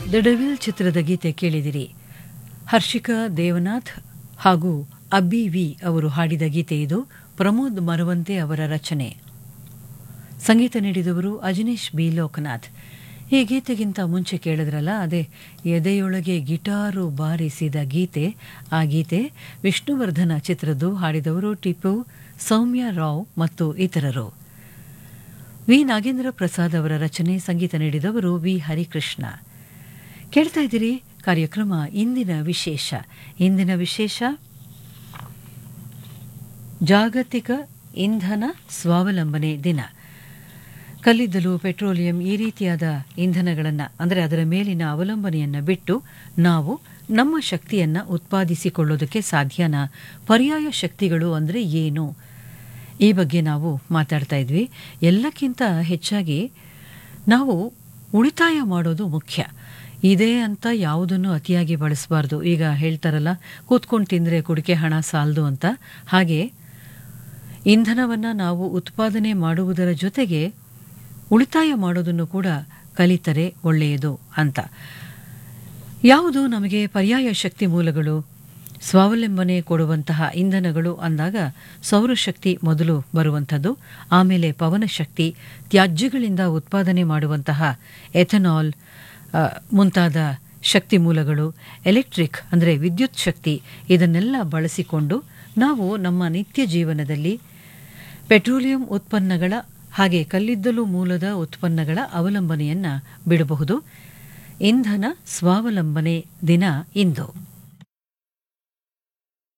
The devil ಚಿತ್ರದ ಗೀತೆ ಕೇಳಿದಿರಿ. ಹರ್ಷಿಕಾ ದೇವನಾಥ್ ಹಾಗೂ ಅಬ್ಬಿ ವಿ ಅವರು ಹಾಡಿದ ಗೀತೆ ಇದು. ಪ್ರಮೋದ್ ಮರವಂತೆ ಅವರ ರಚನೆ. ಸಂಗೀತ ನೀಡಿದವರು ಅಜನೀಶ್ ಬಿ ಲೋಕನಾಥ್. ಈ ಗೀತೆಗಿಂತ ಮುಂಚೆ ಕೇಳಿದ್ರಲ್ಲ, ಅದೇ ಎದೆಯೊಳಗೆ ಗಿಟಾರು ಬಾರಿಸಿದ ಗೀತೆ. ಆ ಗೀತೆ ವಿಷ್ಣುವರ್ಧನ ಚಿತ್ರದ್ದು. ಹಾಡಿದವರು ಟಿಪ್ಪು, ಸೌಮ್ಯ ರಾವ್ ಮತ್ತು ಇತರರು. ವಿ ನಾಗೇಂದ್ರ ಪ್ರಸಾದ್ ಅವರ ರಚನೆ. ಸಂಗೀತ ನೀಡಿದವರು ವಿ ಹರಿಕೃಷ್ಣ. ಕೇಳ್ತಾ ಇದ್ದೀರಿ ಕಾರ್ಯಕ್ರಮ ಇಂದಿನ ವಿಶೇಷ. ಇಂದಿನ ವಿಶೇಷ ಜಾಗತಿಕ ಇಂಧನ ಸ್ವಾವಲಂಬನೆ ದಿನ. ಕಲ್ಲಿದ್ದಲು, ಪೆಟ್ರೋಲಿಯಂ ಈ ರೀತಿಯಾದ ಇಂಧನಗಳನ್ನು ಅಂದರೆ ಅದರ ಮೇಲಿನ ಅವಲಂಬನೆಯನ್ನು ಬಿಟ್ಟು ನಾವು ನಮ್ಮ ಶಕ್ತಿಯನ್ನು ಉತ್ಪಾದಿಸಿಕೊಳ್ಳೋದಕ್ಕೆ ಸಾಧ್ಯನಾ? ಪರ್ಯಾಯ ಶಕ್ತಿಗಳು ಅಂದರೆ ಏನು? ಈ ಬಗ್ಗೆ ನಾವು ಮಾತಾಡ್ತಾ ಇದ್ವಿ. ಎಲ್ಲಕ್ಕಿಂತ ಹೆಚ್ಚಾಗಿ ನಾವು ಉಳಿತಾಯ ಮಾಡೋದು ಮುಖ್ಯ. ಇದೇ ಅಂತ ಯಾವುದನ್ನು ಅತಿಯಾಗಿ ಬಳಸಬಾರ್ದು. ಈಗ ಹೇಳ್ತಾರಲ್ಲ, ಕೂತ್ಕೊಂಡು ತಿಂದರೆ ಕುಡಿಕೆ ಹಣ ಸಾಲದು ಅಂತ. ಹಾಗೆ ಇಂಧನವನ್ನು ನಾವು ಉತ್ಪಾದನೆ ಮಾಡುವುದರ ಜೊತೆಗೆ ಉಳಿತಾಯ ಮಾಡೋದನ್ನು ಕೂಡ ಕಲಿತರೆ ಒಳ್ಳೆಯದು ಅಂತ. ಯಾವುದು ನಮಗೆ ಪರ್ಯಾಯ ಶಕ್ತಿ ಮೂಲಗಳು, ಸ್ವಾವಲಂಬನೆ ಕೊಡುವಂತಹ ಇಂಧನಗಳು ಅಂದಾಗ ಸೌರಶಕ್ತಿ ಮೊದಲು ಬರುವಂಥದ್ದು. ಆಮೇಲೆ ಪವನಶಕ್ತಿ, ತ್ಯಾಜ್ಯಗಳಿಂದ ಉತ್ಪಾದನೆ ಮಾಡುವಂತಹ ಎಥನಾಲ್ ಮುಂತಾದ ಶಕ್ತಿ ಮೂಲಗಳು, ಎಲೆಕ್ಟ್ರಿಕ್ ಅಂದರೆ ವಿದ್ಯುತ್ ಶಕ್ತಿ. ಇದನ್ನೆಲ್ಲ ಬಳಸಿಕೊಂಡು ನಾವು ನಮ್ಮ ನಿತ್ಯ ಜೀವನದಲ್ಲಿ ಪೆಟ್ರೋಲಿಯಂ ಉತ್ಪನ್ನಗಳ ಹಾಗೆ ಕಲ್ಲಿದ್ದಲು ಮೂಲದ ಉತ್ಪನ್ನಗಳ ಅವಲಂಬನೆಯನ್ನು ಬಿಡಬಹುದು. ಇಂಧನ ಸ್ವಾವಲಂಬನೆ ದಿನ ಇಂದು.